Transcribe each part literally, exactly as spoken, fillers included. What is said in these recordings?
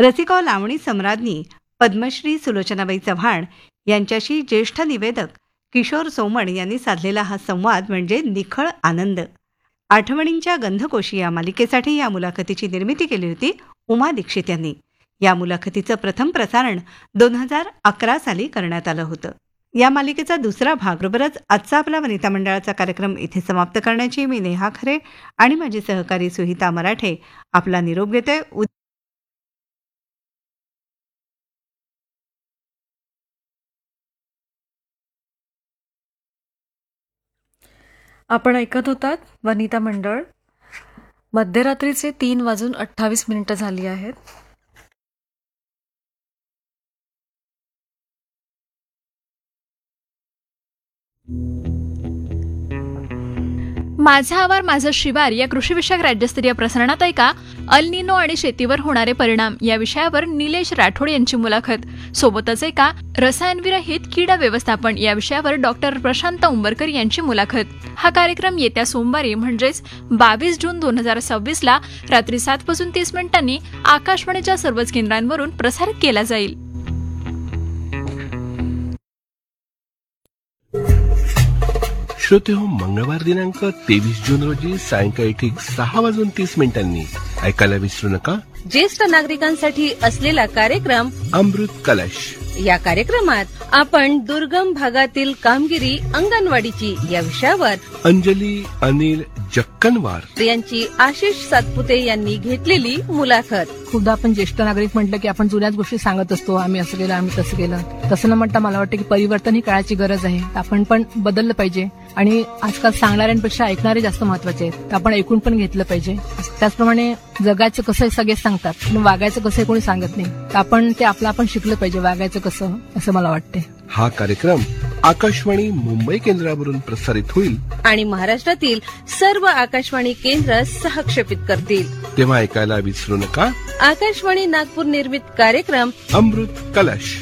रसिका लावणी सम्राज्ञी पद्मश्री सुलोचनाबाई चव्हाण यांच्याशी ज्येष्ठ निवेदक किशोर सोमण यांनी साधलेला हा संवाद म्हणजे निखळ आनंद. आठवणींच्या गंधकोशी या मालिकेसाठी या मुलाखतीची निर्मिती केली होती उमा दीक्षित यांनी. या मुलाखतीचं प्रथम प्रसारण दोन हजार अकरा साली करण्यात आलं होतं. या मालिकेचा दुसरा भाग बरोबरच आजचा आपला वनिता मंडळाचा कार्यक्रम इथे समाप्त करण्याची मी नेहा खरे आणि माझी सहकारी सुहिता मराठे आपला निरोप घेते. आपण ऐकत होतात वनिता मंडळ. मध्यरात्रीचे तीन वाजून अठ्ठावीस मिनिटं झाली आहेत. माझा आवार माझं शिवार या कृषीविषयक राज्यस्तरीय प्रसारणात ऐका अल निनो आणि शेतीवर होणारे परिणाम या विषयावर निलेश राठोड यांची मुलाखत. सोबतच ऐका रसायनविरहित कीड व्यवस्थापन या विषयावर डॉक्टर प्रशांत उंबरकर यांची मुलाखत. हा कार्यक्रम येत्या सोमवारी म्हणजेच बावीस जून दोन हजार सव्वीस ला रात्री सात वाजून तीस मिनिटांनी आकाशवाणीच्या सर्वच केंद्रांवरून प्रसारित केला जाईल. श्रोते हो, मंगळवार दिनांक तेवीस जून रोजी सायंकाळी ठीक सहा वाजून तीस मिनिटांनी ऐकायला विसरू नका ज्येष्ठ नागरिकांसाठी असलेला कार्यक्रम अमृत कलश. या कार्यक्रमात आपण दुर्गम भागातील कामगिरी अंगणवाडीची या विषयावर अंजली अनिल जक्कनवार यांची आशिष सातपुते यांनी घेतलेली मुलाखत. खुद आपण ज्येष्ठ नागरिक म्हटलं की आपण जुन्याच गोष्टी सांगत असतो, आम्ही असं केलं आम्ही तसं केलं. तसं न म्हणता मला वाटतं की परिवर्तन ही काळाची गरज आहे. आपण पण बदललं पाहिजे आणि आजकाल सांगणाऱ्यांपेक्षा ऐकणारे जास्त महत्वाचे आहेत. तर आपण ऐकून पण घेतलं पाहिजे. त्याचप्रमाणे जगायचं कसं सगळे सांगतात पण वागायचं कसं कोणी सांगत नाही. तर आपण ते आपलं आपण शिकलं पाहिजे वागायचं कसं, असं मला वाटते. हा कार्यक्रम आकाशवाणी मुंबई केंद्रावरून प्रसारित होईल आणि महाराष्ट्रातील सर्व आकाशवाणी केंद्र सहक्षेपित करतील. तेव्हा ऐकायला विसरू नका आकाशवाणी नागपूर निर्मित कार्यक्रम अमृत कलश.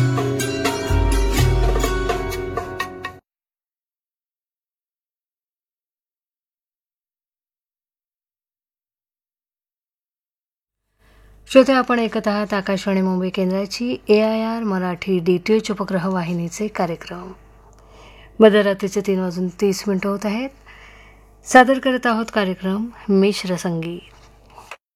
श्रोते, आपण ऐकत आहात आकाशवाणी मुंबई केंद्राची ए आय आर मराठी डीटीएच उपग्रह वाहिनीचे कार्यक्रम. मध्यरात्रीचे तीन वाजून तीस मिनिटं होत आहेत. सादर करत आहोत कार्यक्रम मिश्र संगीत.